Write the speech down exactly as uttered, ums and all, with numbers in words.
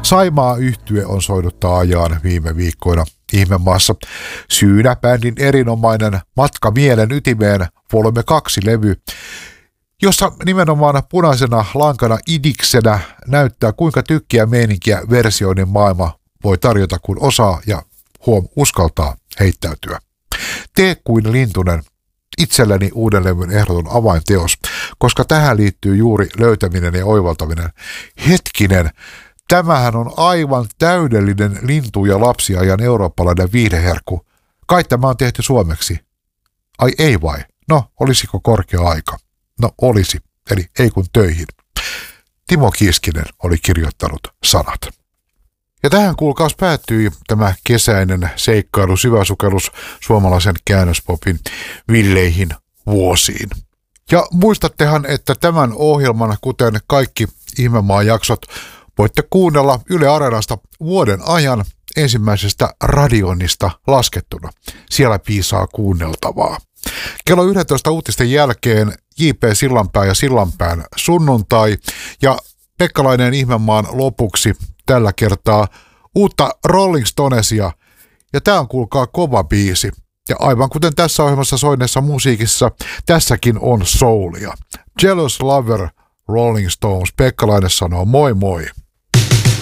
Saimaa-yhtye on soinut taajaan viime viikkoina Ihmemaassa. Syynä bändin erinomainen Matka mielen ytimeen volume kaksi levy, jossa nimenomaan punaisena lankana idiksenä näyttää, kuinka tykkiä meininkiä versioinnin maailma voi tarjota, kun osaa ja huom uskaltaa heittäytyä. Tee kuin lintunen, itselleni uuden levyn ehdoton avainteos, koska tähän liittyy juuri löytäminen ja oivaltaminen. Hetkinen, tämähän on aivan täydellinen lintu- ja lapsiajan eurooppalainen viihdeherkku. Kai tämä on tehty suomeksi. Ai ei vai? No, olisiko korkea aika? No olisi, eli ei kun töihin. Timo Kiiskinen oli kirjoittanut sanat. Ja tähän kuulkaas päättyi tämä kesäinen seikkailu, syväsukellus suomalaisen käännöspopin villeihin vuosiin. Ja muistattehan, että tämän ohjelman, kuten kaikki Ihmemaan jaksot, voitte kuunnella Yle Areenasta vuoden ajan ensimmäisestä radioinnista laskettuna. Siellä piisaa kuunneltavaa. Kello yksitoista uutisten jälkeen J P Sillanpää ja Sillanpään sunnuntai ja Pekkalainen Ihmemaan lopuksi tällä kertaa uutta Rolling Stonesia. Ja tää on kuulkaa kova biisi. Ja aivan kuten tässä ohjelmassa soineessa musiikissa, tässäkin on soulia. Jealous Lover, Rolling Stones. Pekkalainen sanoo moi moi.